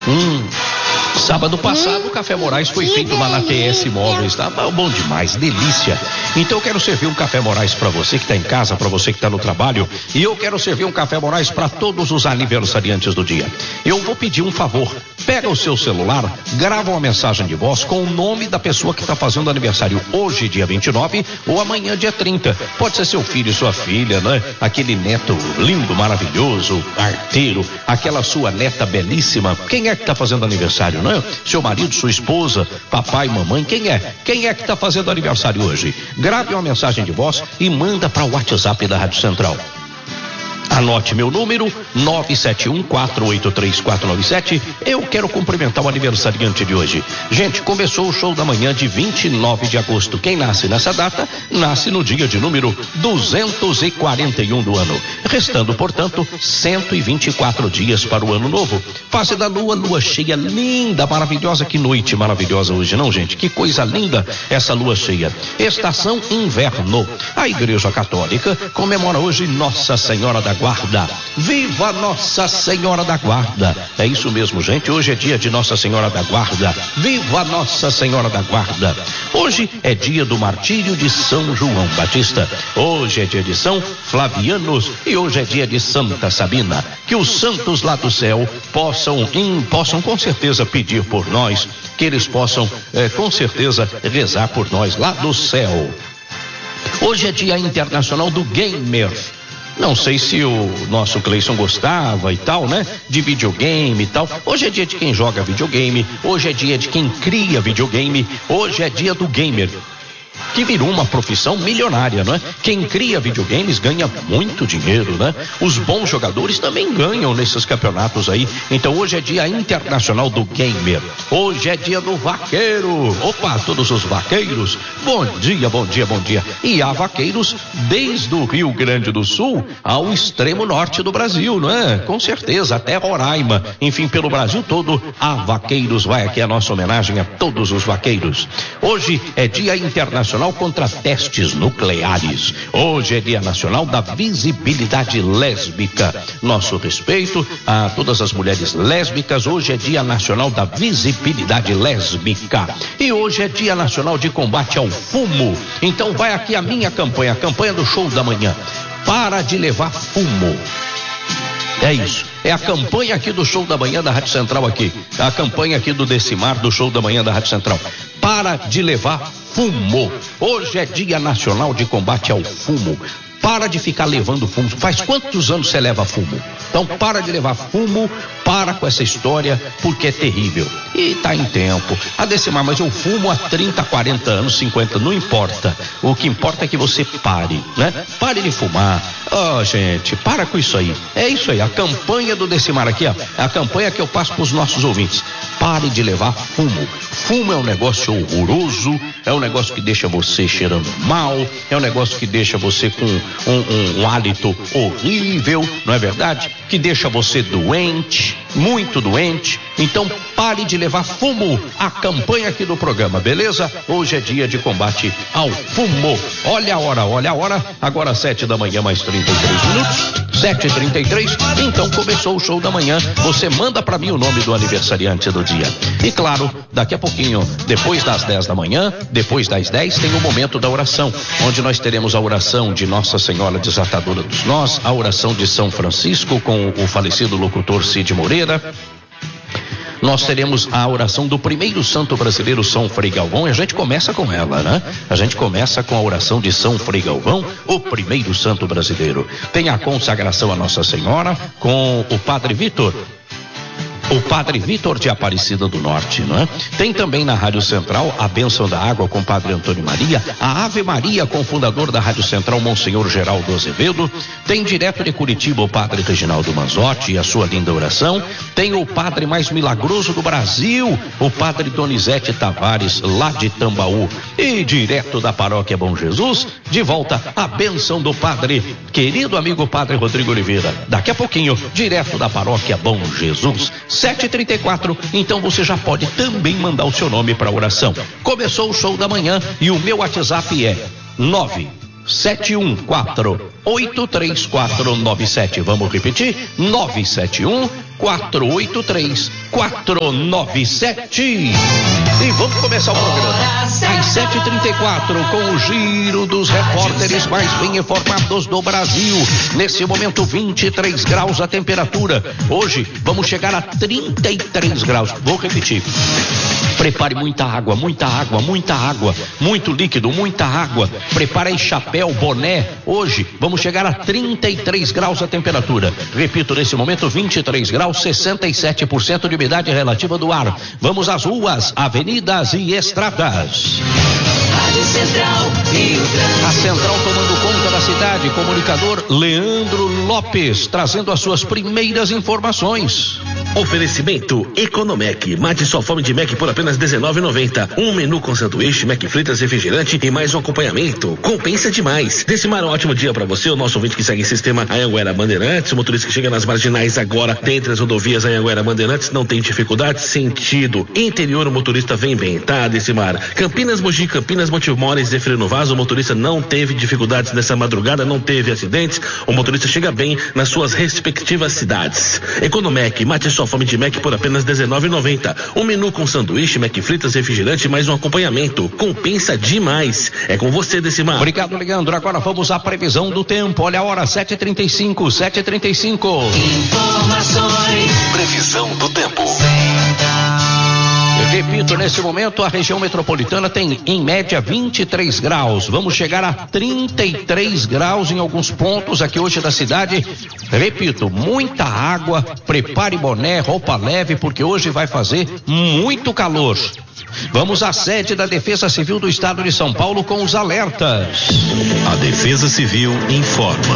Sábado passado, o Café Moraes foi feito lá na TS Móveis, tá bom demais, delícia. Então eu quero servir um Café Moraes para você que tá em casa, para você que tá no trabalho, e eu quero servir um Café Moraes para todos os aniversariantes do dia. Eu vou pedir um favor, pega o seu celular, grava uma mensagem de voz com o nome da pessoa que tá fazendo aniversário hoje, dia 29, ou amanhã, dia 30. Pode ser seu filho, sua filha, né? Aquele neto lindo, maravilhoso, arteiro, aquela sua neta belíssima. Quem é que tá fazendo aniversário, né? Seu marido, sua esposa, papai, mamãe, quem é? Quem é que tá fazendo aniversário hoje? Grave uma mensagem de voz e manda para o WhatsApp da Rádio Central. Anote meu número, 971-483-497. Eu quero cumprimentar o aniversariante de hoje. Gente, começou o show da manhã de 29 de agosto. Quem nasce nessa data, nasce no dia de número 241 do ano. Restando, portanto, 124 dias para o ano novo. Fase da lua cheia linda, maravilhosa. Que noite maravilhosa hoje, não, gente? Que coisa linda essa lua cheia. Estação inverno. A Igreja Católica comemora hoje Nossa Senhora da Guarda. Viva Nossa Senhora da Guarda! É isso mesmo, gente. Hoje é dia de Nossa Senhora da Guarda. Viva Nossa Senhora da Guarda! Hoje é dia do martírio de São João Batista. Hoje é dia de São Flavianos e hoje é dia de Santa Sabina. Que os santos lá do céu possam com certeza pedir por nós, que eles possam com certeza rezar por nós lá do céu. Hoje é dia internacional do gamer. Não sei se o nosso Cleison gostava e tal, né? De videogame e tal. Hoje é dia de quem joga videogame. Hoje é dia de quem cria videogame. Hoje é dia do gamer, que virou uma profissão milionária, não é? Quem cria videogames ganha muito dinheiro, né? Os bons jogadores também ganham nesses campeonatos aí. Então hoje é dia internacional do gamer. Hoje é dia do vaqueiro. Opa, todos os vaqueiros, bom dia, bom dia, bom dia. E há vaqueiros desde o Rio Grande do Sul ao extremo norte do Brasil, não é? Com certeza, até Roraima. Enfim, pelo Brasil todo, há vaqueiros. Vai aqui a nossa homenagem a todos os vaqueiros. Hoje é dia internacional contra testes nucleares. Hoje é dia nacional da visibilidade lésbica. Nosso respeito a todas as mulheres lésbicas. Hoje é dia nacional da visibilidade lésbica. E hoje é dia nacional de combate ao fumo. Então vai aqui a minha campanha, a campanha do show da manhã. Para de levar fumo. É isso. É a campanha aqui do show da manhã da Rádio Central aqui. A campanha aqui do Decimar do show da manhã da Rádio Central. Para de levar fumo. Hoje é dia nacional de combate ao fumo. Para de ficar levando fumo. Faz quantos anos você leva fumo? Então para de levar fumo, para com essa história, porque é terrível. E tá em tempo. A Decimar, mas eu fumo há 30, 40 anos, 50, não importa. O que importa é que você pare, né? Pare de fumar. Gente, para com isso aí. É isso aí, a campanha do Decimar aqui, ó. É a campanha que eu passo pros nossos ouvintes. Pare de levar fumo. Fumo é um negócio horroroso, é um negócio que deixa você cheirando mal, é um negócio que deixa você com um hálito horrível, não é verdade? Que deixa você doente, muito doente. Então pare de levar fumo. A campanha aqui do programa, beleza? Hoje é dia de combate ao fumo. Olha a hora, agora 7 da manhã mais 33 minutos. 7h33, então começou o show da manhã. Você manda pra mim o nome do aniversariante do dia. E claro, daqui a pouquinho, depois das 10 da manhã, depois das 10, tem o momento da oração, onde nós teremos a oração de Nossa Senhora Desatadora dos Nós, a oração de São Francisco com o falecido locutor Cid Moreira. Nós teremos a oração do primeiro santo brasileiro, São Frei Galvão, e a gente começa com ela, né? A gente começa com a oração de São Frei Galvão, o primeiro santo brasileiro. Tem a consagração a Nossa Senhora com o Padre Vitor. O Padre Vitor de Aparecida do Norte, não é? Tem também na Rádio Central a bênção da água com o Padre Antônio Maria, a Ave Maria com o fundador da Rádio Central, Monsenhor Geraldo Azevedo. Tem direto de Curitiba o Padre Reginaldo Manzotti e a sua linda oração. Tem o Padre mais milagroso do Brasil, o Padre Donizete Tavares, lá de Tambaú. E direto da Paróquia Bom Jesus, de volta a bênção do Padre, querido amigo Padre Rodrigo Oliveira. Daqui a pouquinho, direto da Paróquia Bom Jesus. 7h34, então você já pode também mandar o seu nome para a oração. Começou o show da manhã e o meu WhatsApp é 971-483-497. Vamos repetir? 971-483-497. E vamos começar o programa às 7h34 com o giro dos repórteres mais bem informados do Brasil. Nesse momento, 23 graus a temperatura. Hoje vamos chegar a 33 graus. Vou repetir. Prepare muita água, muita água, muita água, muito líquido, muita água. Prepare aí chapéu, boné. Hoje vamos chegar a 33 graus a temperatura. Repito, nesse momento 23 graus, 67% de umidade relativa do ar. Vamos às ruas, avenidas e estradas. A Central tomando conta da cidade. Comunicador Leandro Lopes trazendo as suas primeiras informações. Oferecimento Economec. Mate sua fome de Mac por apenas R$19,90. Um menu com sanduíche, Mac fritas, refrigerante e mais um acompanhamento. Compensa demais. Decimar um ótimo dia para você, o nosso ouvinte que segue em sistema Anhanguera Bandeirantes, o motorista que chega nas marginais agora, dentre as rodovias Anhanguera Bandeirantes, não tem dificuldade, sentido. Interior, o motorista vem bem, tá, Decimar? Campinas, Mogi, Campinas, Montemores, Zefrino Vaz, o motorista não teve dificuldades nessa madrugada, não teve acidentes, o motorista chega bem nas suas respectivas cidades. Economec, mate sua fome de Mac por apenas R$19,90. Um menu com sanduíche, Mac fritas, refrigerante e mais um acompanhamento. Compensa demais. É com você, Decimar. Obrigado, Leandro. Agora vamos à previsão do tempo. Olha a hora, 7h35, 7h35. Informações. Previsão do tempo. Repito, nesse momento a região metropolitana tem em média 23 graus. Vamos chegar a 33 graus em alguns pontos aqui hoje da cidade. Repito, muita água, prepare boné, roupa leve, porque hoje vai fazer muito calor. Vamos à sede da Defesa Civil do Estado de São Paulo com os alertas. A Defesa Civil informa.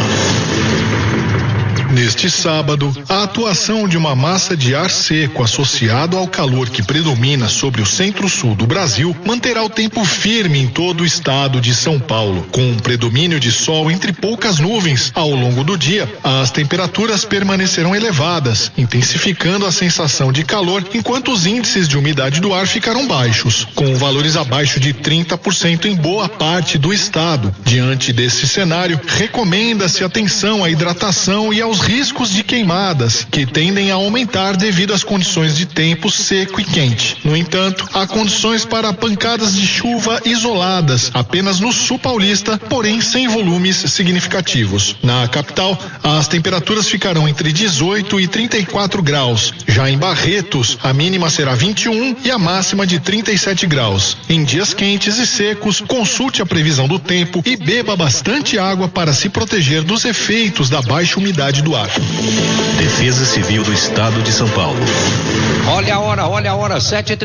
Neste sábado, a atuação de uma massa de ar seco associado ao calor que predomina sobre o centro-sul do Brasil manterá o tempo firme em todo o estado de São Paulo, com um predomínio de sol entre poucas nuvens. Ao longo do dia, as temperaturas permanecerão elevadas, intensificando a sensação de calor, enquanto os índices de umidade do ar ficarão baixos, com valores abaixo de 30% em boa parte do estado. Diante desse cenário, recomenda-se atenção à hidratação e aos riscos de queimadas, que tendem a aumentar devido às condições de tempo seco e quente. No entanto, há condições para pancadas de chuva isoladas, apenas no sul paulista, porém sem volumes significativos. Na capital, as temperaturas ficarão entre 18 e 34 graus. Já em Barretos, a mínima será 21 e a máxima de 37 graus. Em dias quentes e secos, consulte a previsão do tempo e beba bastante água para se proteger dos efeitos da baixa umidade do ar. Defesa Civil do Estado de São Paulo. Olha a hora,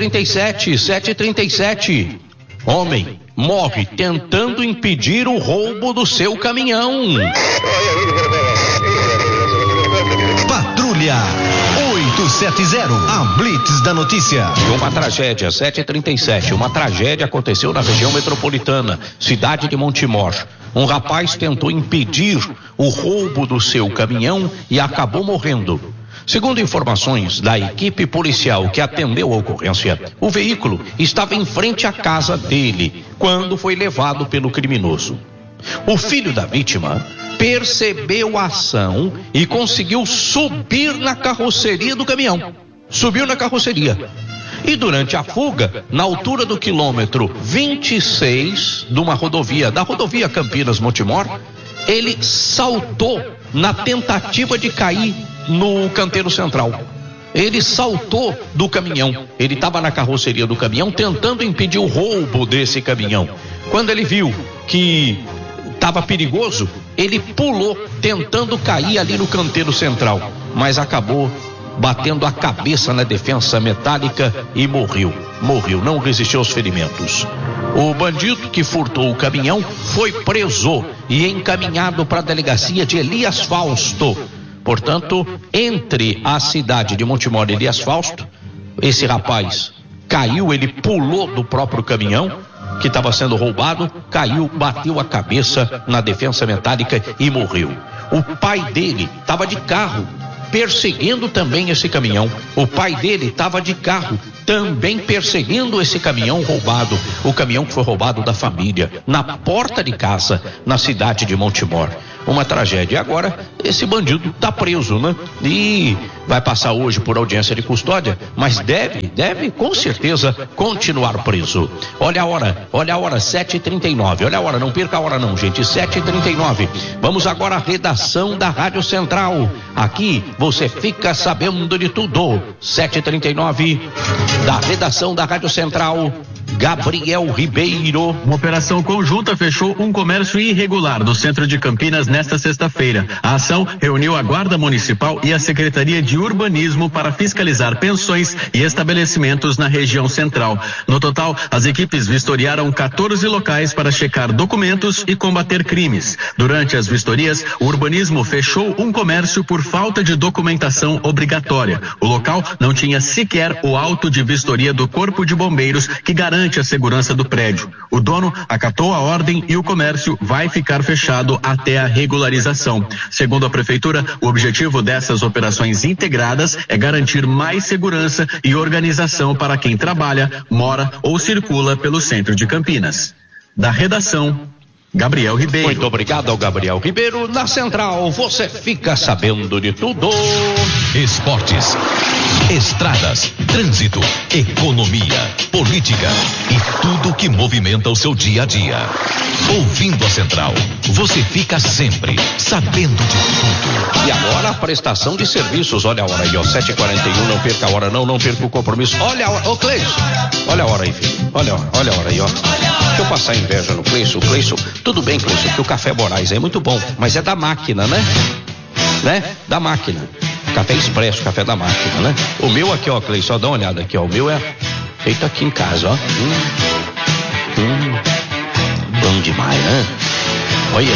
7h37. Homem morre tentando impedir o roubo do seu caminhão. Patrulha 870, a Blitz da notícia. Uma tragédia, 7h37. Uma tragédia aconteceu na região metropolitana, cidade de Montemor. Um rapaz tentou impedir o roubo do seu caminhão e acabou morrendo. Segundo informações da equipe policial que atendeu a ocorrência, o veículo estava em frente à casa dele quando foi levado pelo criminoso. O filho da vítima percebeu a ação e conseguiu subir na carroceria do caminhão. Subiu na carroceria. E durante a fuga, na altura do quilômetro 26 de uma rodovia, da rodovia Campinas-Montemor, ele saltou na tentativa de cair no canteiro central. Ele saltou do caminhão. Ele estava na carroceria do caminhão tentando impedir o roubo desse caminhão. Quando ele viu que estava perigoso, ele pulou tentando cair ali no canteiro central, mas acabou batendo a cabeça na defensa metálica e morreu, não resistiu aos ferimentos. O bandido que furtou o caminhão foi preso e encaminhado para a delegacia de Elias Fausto. Portanto, entre a cidade de Montemor e Elias Fausto, esse rapaz caiu, ele pulou do próprio caminhão que estava sendo roubado, caiu, bateu a cabeça na defensa metálica e morreu. O pai dele estava de carro perseguindo também esse caminhão. O pai dele estava de carro, também perseguindo esse caminhão roubado. O caminhão que foi roubado da família, na porta de casa, na cidade de Montemor. Uma tragédia. E agora, esse bandido tá preso, né? E vai passar hoje por audiência de custódia, mas deve com certeza continuar preso. Olha a hora, 7h39. Olha a hora, não perca a hora não, gente, 7h39. Vamos agora à redação da Rádio Central. Aqui você fica sabendo de tudo. 7h39, da redação da Rádio Central, Gabriel Ribeiro. Uma operação conjunta fechou um comércio irregular no centro de Campinas nesta sexta-feira. A ação reuniu a Guarda Municipal e a Secretaria de Urbanismo para fiscalizar pensões e estabelecimentos na região central. No total, as equipes vistoriaram 14 locais para checar documentos e combater crimes. Durante as vistorias, o urbanismo fechou um comércio por falta de documentação obrigatória. O local não tinha sequer o auto de vistoria do Corpo de Bombeiros que garante a segurança do prédio. O dono acatou a ordem e o comércio vai ficar fechado até a regularização. Segundo a prefeitura, o objetivo dessas operações integradas é garantir mais segurança e organização para quem trabalha, mora ou circula pelo centro de Campinas. Da redação, Gabriel Ribeiro. Muito obrigado ao Gabriel Ribeiro. Na Central, você fica sabendo de tudo. Esportes, estradas, trânsito, economia, política e tudo que movimenta o seu dia a dia. Ouvindo a Central, você fica sempre sabendo de tudo. E agora a prestação de serviços. Olha a hora aí, ó, 7h41. Não perca a hora, não perca o compromisso. Olha a hora, ô Cleison, olha a hora aí, filho. Olha a hora aí, ó. Deixa eu passar inveja no Cleison. Tudo bem, Cleison, que o Café Moraes é muito bom, mas é da máquina, né? Da máquina. Café Expresso, café da máquina, né? O meu aqui, ó, Cleison, dá uma olhada aqui, ó. O meu é feito aqui em casa, ó. Bom demais, né? Olha.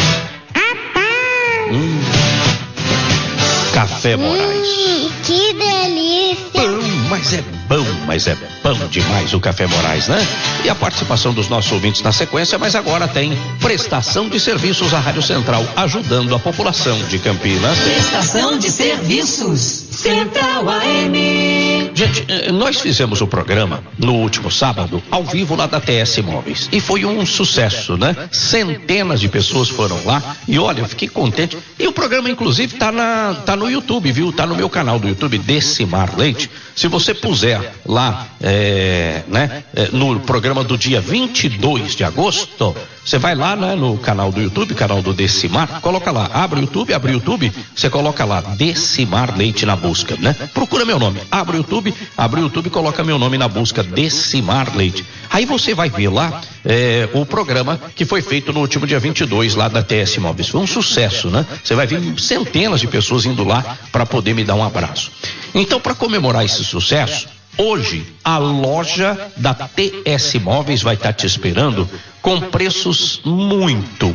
Café Moraes. Que delícia. Mas é bom demais o Café Moraes, né? E a participação dos nossos ouvintes na sequência, mas agora tem prestação de serviços à Rádio Central, ajudando a população de Campinas. Prestação de serviços, Central AM. Gente, nós fizemos o programa no último sábado, ao vivo lá da TS Móveis, e foi um sucesso, né? Centenas de pessoas foram lá, e olha, eu fiquei contente, e o programa inclusive tá no YouTube, viu? Tá no meu canal do YouTube, Decimar Leite. Se você puser lá, no programa do dia 22 de agosto, você vai lá, né, no canal do YouTube, canal do Decimar, coloca lá, abre o YouTube, você coloca lá, Decimar Leite na busca, né? Procura meu nome, abre o YouTube, coloca meu nome na busca, Decimar Leite. Aí você vai ver lá o programa que foi feito no último dia 22 lá da TS Móveis. Foi um sucesso, né? Você vai ver centenas de pessoas indo lá para poder me dar um abraço. Então, para comemorar esse sucesso, hoje a loja da TS Móveis vai estar te esperando com preços muito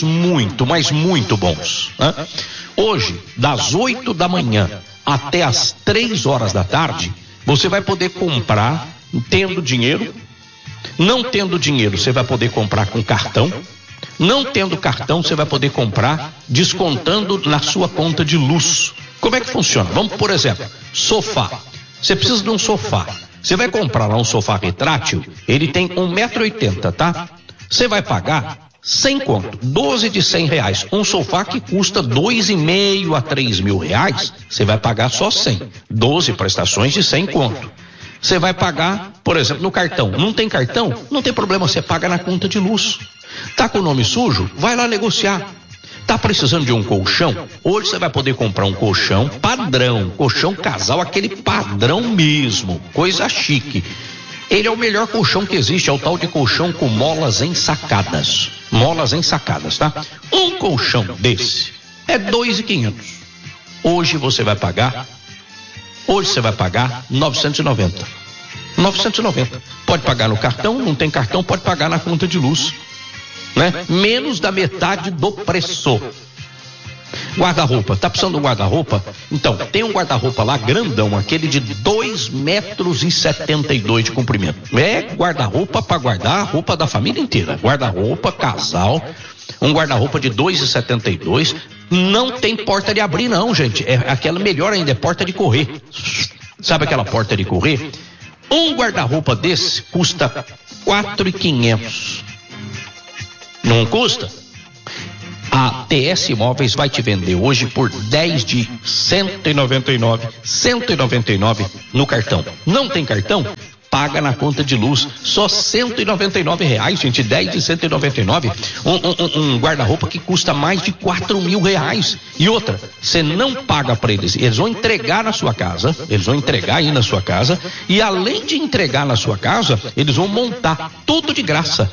bons, né? Hoje, das 8 da manhã até as 3 horas da tarde, você vai poder comprar tendo dinheiro. Não tendo dinheiro, você vai poder comprar com cartão. Não tendo cartão, você vai poder comprar descontando na sua conta de luz. Como é que funciona? Vamos, por exemplo, sofá. Você precisa de um sofá. Você vai comprar lá um sofá retrátil, ele tem 1,80 m, tá? Você vai pagar 100 conto, 12 de R$100. Um sofá que custa 2,5 a 3 mil reais, você vai pagar só 100. 12 prestações de 100 conto. Você vai pagar, por exemplo, no cartão. Não tem cartão? Não tem problema, você paga na conta de luz. Tá com o nome sujo? Vai lá negociar. Tá precisando de um colchão? Hoje você vai poder comprar um colchão padrão, colchão casal, aquele padrão mesmo, coisa chique. Ele é o melhor colchão que existe, é o tal de colchão com molas ensacadas. Molas ensacadas, tá? Um colchão desse é 2.500. Hoje você vai pagar 990. 990. Pode pagar no cartão, não tem cartão, pode pagar na conta de luz, né? Menos da metade do preço. Guarda-roupa, tá precisando de um guarda-roupa? Então, tem um guarda-roupa lá grandão, aquele de 2,72 m de comprimento. É guarda-roupa para guardar a roupa da família inteira. Guarda-roupa, casal. Um guarda-roupa de 2,72. Não tem porta de abrir não, gente. É aquela melhor ainda, é porta de correr. Sabe aquela porta de correr? Um guarda-roupa desse custa 4.500. Não custa? A TS Imóveis vai te vender hoje por 10 de 199 no cartão. Não tem cartão? Paga na conta de luz, só R$199, gente, 10 de 199, um guarda-roupa que custa mais de R$4.000. E outra, você não paga para eles vão entregar na sua casa, eles vão entregar aí na sua casa, e além de entregar na sua casa, eles vão montar tudo de graça.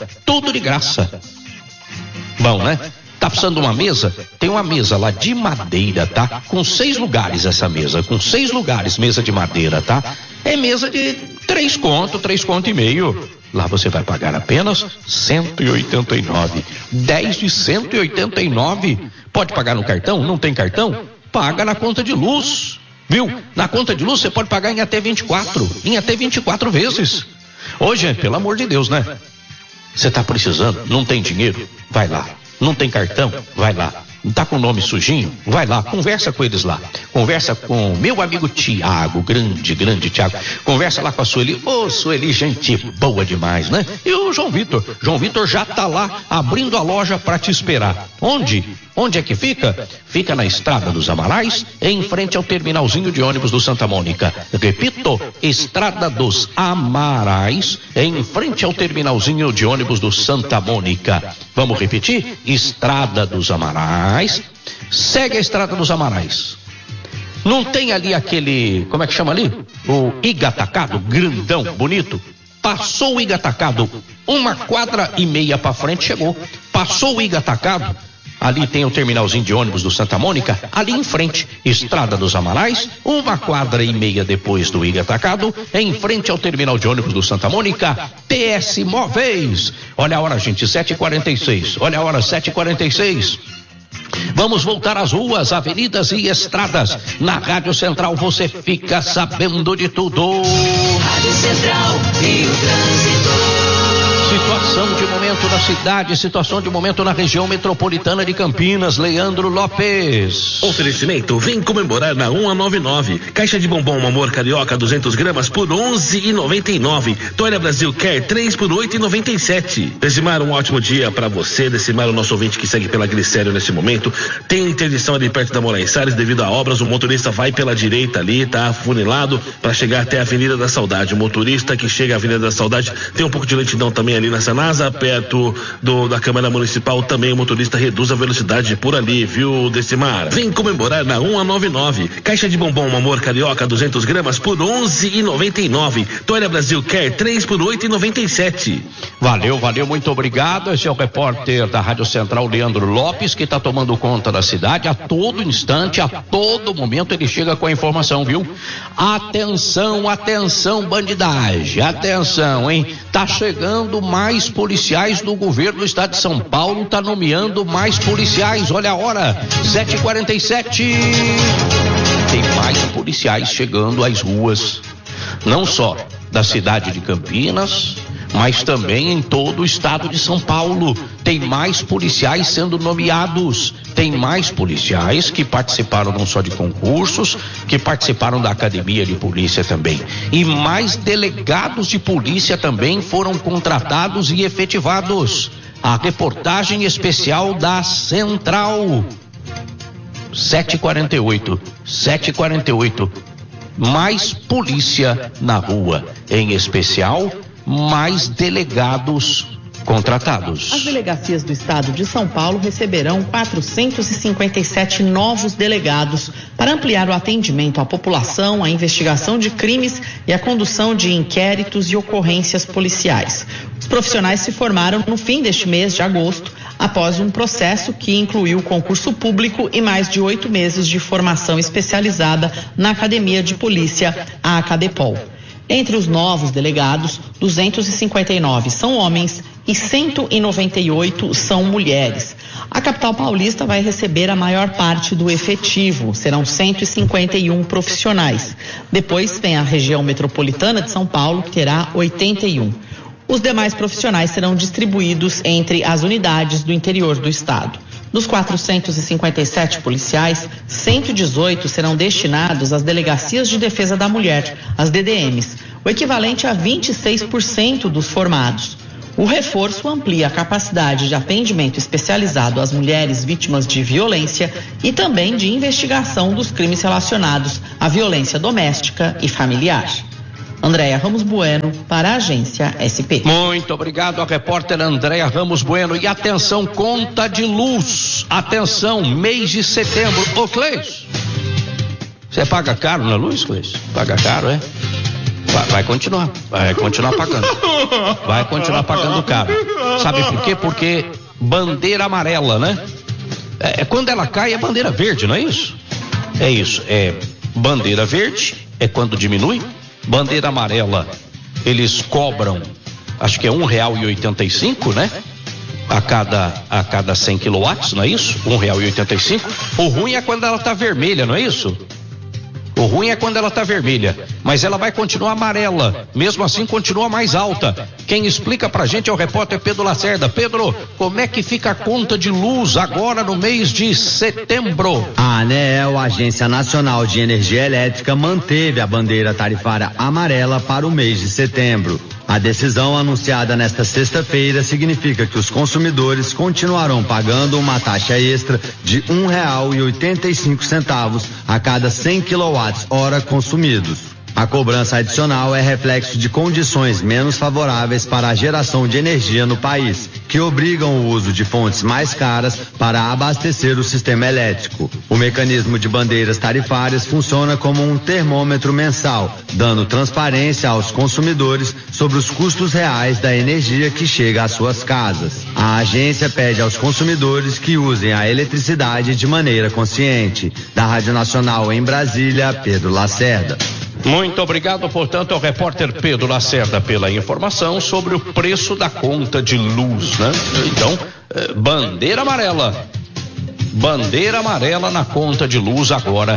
Bom, né? Tá precisando de uma mesa? Tem uma mesa lá de madeira, tá? Com 6 lugares essa mesa, com 6 lugares, mesa de madeira, tá? É mesa de 3 conto e meio. Lá você vai pagar apenas 189. 10 de 189. Pode pagar no cartão? Não tem cartão? Paga na conta de luz. Viu? Na conta de luz você pode pagar em até 24 vezes. Ô, gente, pelo amor de Deus, né? Você tá precisando? Não tem dinheiro? Vai lá. Não tem cartão? Vai lá. Tá com o nome sujinho? Vai lá, conversa com eles lá. Conversa com meu amigo Tiago, grande Tiago. Conversa lá com a Sueli. Ô, Sueli, gente boa demais, né? E o João Vitor. João Vitor já tá lá abrindo a loja para te esperar. Onde? Onde é que fica? Fica na Estrada dos Amarais, em frente ao terminalzinho de ônibus do Santa Mônica. Repito, Estrada dos Amarais, em frente ao terminalzinho de ônibus do Santa Mônica. Vamos repetir? Estrada dos Amarais. Segue a Estrada dos Amarais. Não tem ali aquele, como é que chama ali? O Iga Atacado, grandão, bonito. Passou o Iga Atacado, 1,5 quadras para frente, chegou. Passou o Iga Atacado. Ali tem o terminalzinho de ônibus do Santa Mônica, ali em frente, Estrada dos Amarais, 1,5 quadras depois do Iga Atacado, em frente ao terminal de ônibus do Santa Mônica, TS Móveis. Olha a hora, gente, 7h46. Olha a hora, 7h46. Vamos voltar às ruas, avenidas e estradas. Na Rádio Central você fica sabendo de tudo. Rádio Central e o trânsito. Situação de momento na cidade, situação de momento na região metropolitana de Campinas. Leandro Lopes. Oferecimento, vem comemorar na 199. Caixa de bombom Amor Carioca 200 gramas por 11,99. Toalha Brasil Care 3 por 8,97. Decimar, um ótimo dia para você. Decimar, o nosso ouvinte que segue pela Glicério nesse momento. Tem interdição ali perto da Moraes Salles devido a obras. O motorista vai pela direita ali, tá afunilado para chegar até a Avenida da Saudade. O motorista que chega à Avenida da Saudade tem um pouco de lentidão também ali na Sanasa, perto da Câmara Municipal. Também o motorista reduz a velocidade por ali, viu, Decimar? Vem comemorar na 199. Caixa de bombom Amor Carioca 200 gramas por 11,99. Toalha Brasil Care 3 por 8,97. Valeu, muito obrigado. Esse é o repórter da Rádio Central, Leandro Lopes, que está tomando conta da cidade a todo instante, a todo momento ele chega com a informação, viu? Atenção, bandidagem, atenção, hein? Tá chegando mais policiais do governo do estado de São Paulo, tá nomeando mais policiais. Olha a hora, 7h47. Tem mais policiais chegando às ruas, não só da cidade de Campinas, mas também em todo o estado de São Paulo. Tem mais policiais sendo nomeados. Tem mais policiais que participaram não só de concursos, que participaram da academia de polícia também. E mais delegados de polícia também foram contratados e efetivados. A reportagem especial da Central. 7h48. Mais polícia na rua, em especial mais delegados contratados. As delegacias do estado de São Paulo receberão 457 novos delegados para ampliar o atendimento à população, a investigação de crimes e a condução de inquéritos e ocorrências policiais. Os profissionais se formaram no fim deste mês de agosto, após um processo que incluiu concurso público e mais de 8 meses de formação especializada na Academia de Polícia, a Acadepol. Entre os novos delegados, 259 são homens e 198 são mulheres. A capital paulista vai receber a maior parte do efetivo, serão 151 profissionais. Depois vem a região metropolitana de São Paulo, que terá 81. Os demais profissionais serão distribuídos entre as unidades do interior do estado. Dos 457 policiais, 118 serão destinados às delegacias de defesa da mulher, as DDMs, o equivalente a 26% dos formados. O reforço amplia a capacidade de atendimento especializado às mulheres vítimas de violência e também de investigação dos crimes relacionados à violência doméstica e familiar. Andréia Ramos Bueno, para a agência SP. Muito obrigado, a repórter Andréia Ramos Bueno. E atenção, conta de luz. Atenção, mês de setembro. Ô, Cleis, você paga caro na luz, Cleis? Paga caro, é? Vai continuar pagando. Vai continuar pagando caro. Sabe por quê? Porque bandeira amarela, né? Quando ela cai é bandeira verde, não é isso? É isso, bandeira verde é quando diminui. Bandeira amarela, eles cobram, acho que é R$1,85, né? A cada 100 quilowatts, não é isso? R$1,85. O ruim é quando ela tá vermelha, não é isso? O ruim é quando ela tá vermelha, mas ela vai continuar amarela, mesmo assim continua mais alta. Quem explica pra gente é o repórter Pedro Lacerda. Pedro, como é que fica a conta de luz agora no mês de setembro? A ANEEL, Agência Nacional de Energia Elétrica, manteve a bandeira tarifária amarela para o mês de setembro. A decisão anunciada nesta sexta-feira significa que os consumidores continuarão pagando uma taxa extra de R$1,85 a cada 100 kWh consumidos. A cobrança adicional é reflexo de condições menos favoráveis para a geração de energia no país, que obrigam o uso de fontes mais caras para abastecer o sistema elétrico. O mecanismo de bandeiras tarifárias funciona como um termômetro mensal, dando transparência aos consumidores sobre os custos reais da energia que chega às suas casas. A agência pede aos consumidores que usem a eletricidade de maneira consciente. Da Rádio Nacional em Brasília, Pedro Lacerda. Muito obrigado, portanto, ao repórter Pedro Lacerda pela informação sobre o preço da conta de luz, né? Então, bandeira amarela na conta de luz agora,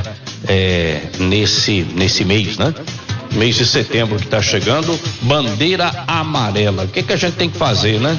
nesse mês, né? Mês de setembro que está chegando, bandeira amarela. O que a gente tem que fazer, né?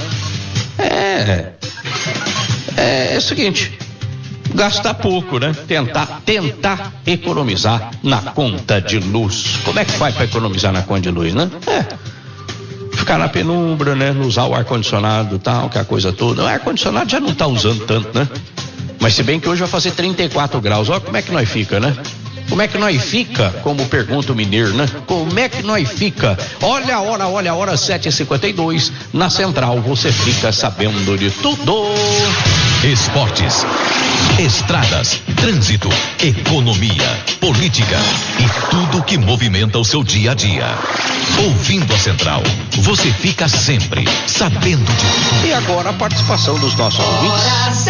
É o seguinte, gastar pouco, né? Tentar economizar na conta de luz. Como é que faz para economizar na conta de luz, né? Ficar na penumbra, né? Não usar o ar-condicionado e tal, que é a coisa toda. O ar-condicionado já não tá usando tanto, né? Mas se bem que hoje vai fazer 34 graus. Olha como é que nós fica, né? Como é que nós fica, como pergunta o mineiro, né? Como é que nós fica? Olha a hora, 7h52, na Central, você fica sabendo de tudo. Esportes, estradas, trânsito, economia, política e tudo que movimenta o seu dia a dia. Ouvindo a Central, você fica sempre sabendo de tudo. E agora a participação dos nossos ouvintes.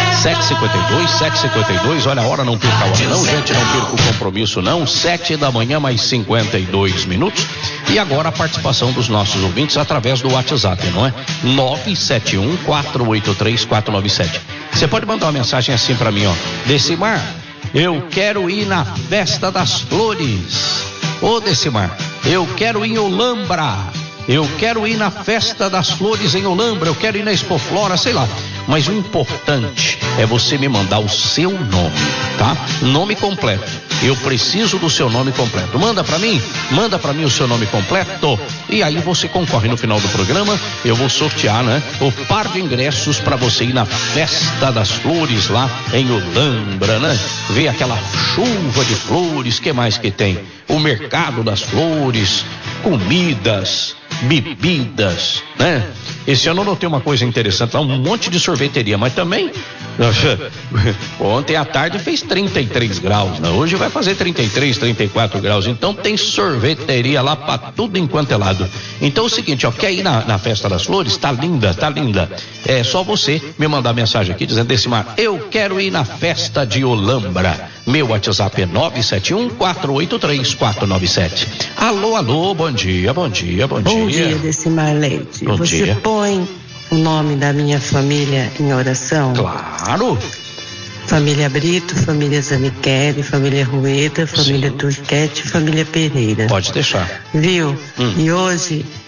7h52, olha a hora, não perca a hora não, gente, não perca o compromisso não, 7h mais 52 minutos. E agora a participação dos nossos ouvintes através do WhatsApp, não é? 971-483-497. Você pode mandar uma mensagem assim pra mim, ó. Decimar, eu quero ir na Festa das Flores. Ô Decimar, eu quero ir em Olambra. Eu quero ir na Festa das Flores em Olambra, eu quero ir na Expoflora, sei lá. Mas o importante é você me mandar o seu nome, tá? Nome completo. Eu preciso do seu nome completo. Manda pra mim o seu nome completo. E aí você concorre no final do programa. Eu vou sortear, né? O par de ingressos pra você ir na Festa das Flores lá em Olambra, né? Ver aquela chuva de flores, que mais que tem? O mercado das flores, comidas, bebidas, né? Esse ano eu notei uma coisa interessante, lá um monte de sorveteria, mas também ontem à tarde fez 33 graus, né? Hoje vai fazer 33, 34 graus, então tem sorveteria lá pra tudo enquanto é lado. Então é o seguinte, ó, quer ir na Festa das Flores? Tá linda. É só você me mandar mensagem aqui dizendo, Decimar, eu quero ir na Festa de Olambra. Meu WhatsApp é 971-483-497. Alô, bom dia. Bom dia, Decimar Leite. Você põe o nome da minha família em oração? Claro. Família Brito, família Zaniqueri, família Rueda, família Turquete, família Pereira. Pode deixar. Viu? E hoje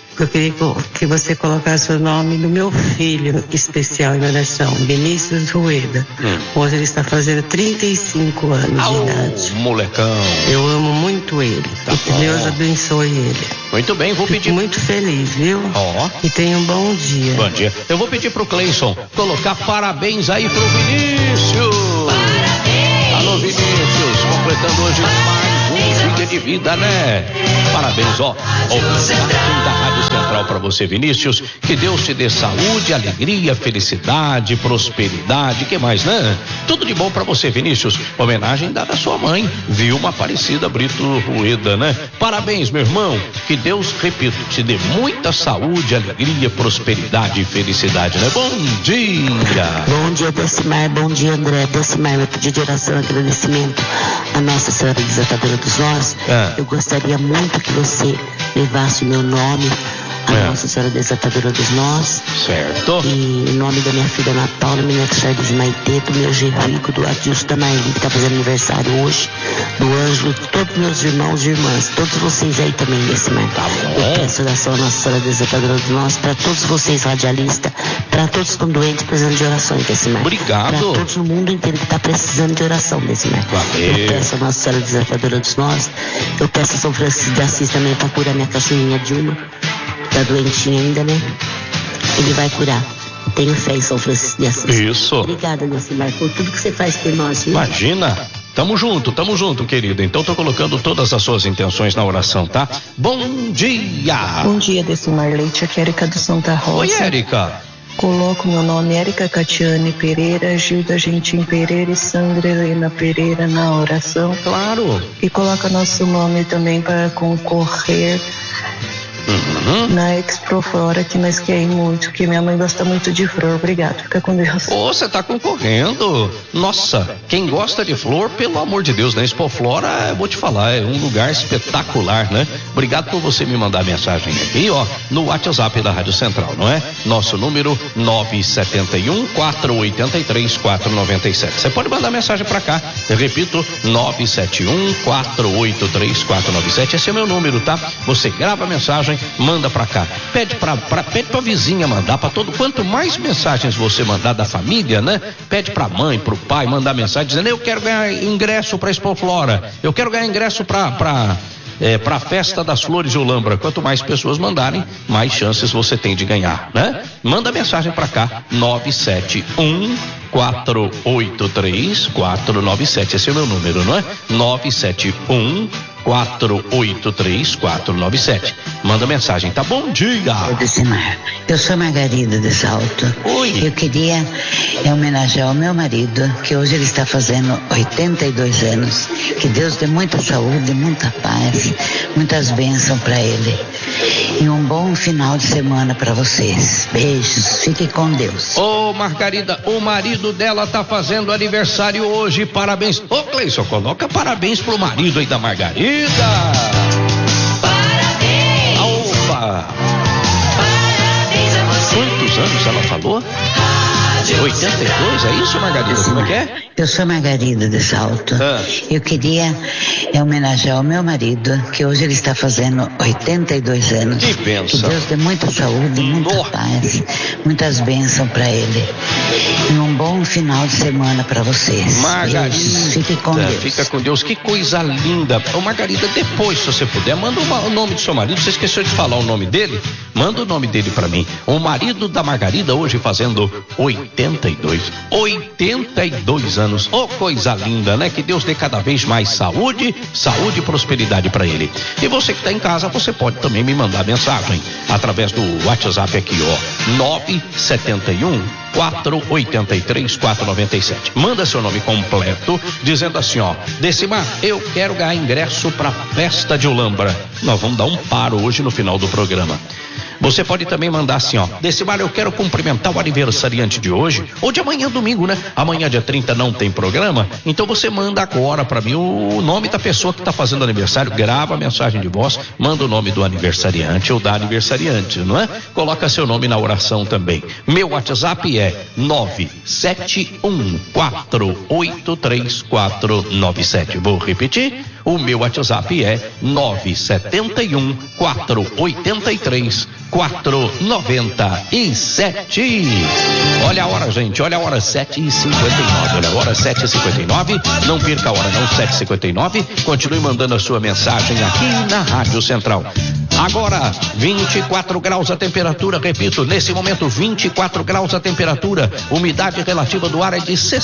Eu queria que você colocasse o nome do meu filho especial em oração, Vinícius Rueda. Hoje ele está fazendo 35 anos de idade. Molecão. Eu amo muito ele. Tá e que Deus abençoe ele. Muito bem, vou pedir. Muito feliz, viu? E tenha um bom dia. Bom dia. Eu vou pedir pro Cleison colocar parabéns aí pro Vinícius. Parabéns. Alô, Vinícius, completando hoje mais um dia de vida, né? Parabéns, ó. Obrigado da Rádio Central pra você, Vinícius. Que Deus te dê saúde, alegria, felicidade, prosperidade, que mais, né? Tudo de bom pra você, Vinícius. Homenagem dada à sua mãe, Vilma Aparecida Brito Rueda, né? Parabéns, meu irmão. Que Deus, repito, te dê muita saúde, alegria, prosperidade e felicidade, né? Bom dia. Bom dia, Decimar. Bom dia, André. Decimar, meu pedido de oração e agradecimento a Nossa Senhora Desatadora dos Nós. Eu gostaria muito que você levasse o meu nome a Nossa Senhora Desatadora dos Nós. Certo. E em nome da minha filha Ana Paula, minha Charles de Maitê, do meu Gerrico, do Adilson da Marli, que está fazendo aniversário hoje, do Ângelo, de todos meus irmãos e irmãs, todos vocês aí também desse mar. Eu peço oração a Nossa Senhora Desatadora dos Nós, para todos vocês radialistas, para todos que estão doentes precisando de orações desse mar. Obrigado. Para todos no mundo inteiro que está precisando de oração desse mar. Eu peço a Nossa Senhora Desatadora dos Nós, eu peço a São Francisco de Assis também para curar minha cachorrinha Dilma. Tá doentinha ainda, né? Ele vai curar. Tenho fé em São Francisco de Assis. Isso. Obrigada, Decimar, por tudo que você faz por nós, viu? Imagina. Tamo junto, querida. Então tô colocando todas as suas intenções na oração, tá? Bom dia. Bom dia, Decimar Leite. Aqui é Érica do Santa Rosa. Oi, Érica. Coloco meu nome, Érica Catiane Pereira, Gilda Gentim Pereira e Sandra Helena Pereira na oração. Claro. E coloca nosso nome também para concorrer na Expo Flora, que nós queremos muito, que minha mãe gosta muito de flor. Obrigado, fica com Deus. Você tá concorrendo. Nossa, quem gosta de flor, pelo amor de Deus, né? Expo Flora, eu vou te falar, é um lugar espetacular, né? Obrigado por você me mandar mensagem aqui, ó, no WhatsApp da Rádio Central, não é? Nosso número 971-483-497. Você pode mandar mensagem pra cá, eu repito, 971-483-497. Esse é meu número, tá? Você grava a mensagem, manda pra cá, pede pra vizinha mandar, pra todo, quanto mais mensagens você mandar da família, né? Pede pra mãe, pro pai, mandar mensagem dizendo, eu quero ganhar ingresso pra Expo Flora, eu quero ganhar ingresso pra festa das flores de Olambra. Quanto mais pessoas mandarem, mais chances você tem de ganhar, né? Manda mensagem pra cá, 971-483-497, esse é o meu número, não é? 971-483-497. Manda mensagem, tá? Bom dia. Eu sou Margarida de Salto. Oi. Eu queria homenagear o meu marido, que hoje ele está fazendo 82 anos. Que Deus dê muita saúde, muita paz, muitas bênçãos para ele. E um bom final de semana para vocês. Beijos, fiquem com Deus. Ô, Margarida, o marido dela tá fazendo aniversário hoje, parabéns. Ô, Cleison, coloca parabéns pro marido aí da Margarida. Parabéns! Opa! Parabéns a você. Quantos anos ela falou? 82, é isso, Margarida? Como é que é? Eu sou Margarida de Salto. Eu queria homenagear o meu marido, que hoje ele está fazendo 82 anos. Que bênção. Que Deus dê muita saúde, muita paz, muitas bênçãos para ele. E um bom final de semana para vocês. Margarida, fique com Deus. Fica com Deus, que coisa linda. Ô, Margarida, depois, se você puder, manda o nome do seu marido. Você esqueceu de falar o nome dele? Manda o nome dele para mim. O marido da Margarida hoje fazendo 82 anos. Ô, coisa linda, né? Que Deus dê cada vez mais saúde e prosperidade para ele. E você que tá em casa, você pode também me mandar mensagem através do WhatsApp aqui, ó, 971-483-497. Manda seu nome completo, dizendo assim, ó, Decimar, eu quero ganhar ingresso pra festa de Olambra. Nós vamos dar um paro hoje no final do programa. Você pode também mandar assim, ó: Decimar, eu quero cumprimentar o aniversariante de hoje, ou de amanhã, domingo, né? Amanhã, dia 30, não tem programa, então você manda agora pra mim o nome da pessoa que tá fazendo aniversário, grava a mensagem de voz, manda o nome do aniversariante ou da aniversariante, não é? Coloca seu nome na oração também. Meu WhatsApp é 971483497. Vou repetir, o meu WhatsApp é 971-483-497. Olha a hora, gente, olha a hora, 7h59, olha a hora, 7h59, não perca a hora não, 7h59, continue mandando a sua mensagem aqui na Rádio Central. Agora, 24 graus a temperatura, repito, nesse momento 24 graus a temperatura, umidade relativa do ar é de